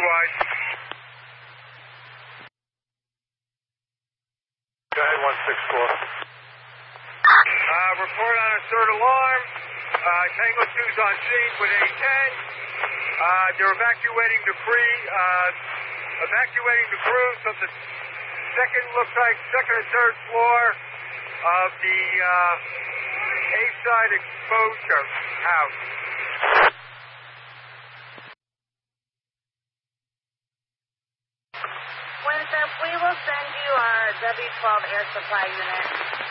wide. Go ahead, 164. Report on a third alarm. Tango 2's on scene with A10. They're evacuating debris. Evacuating the crews from the second and third floor of the A-side exposure house. Winston, we will send you our W12 air supply unit.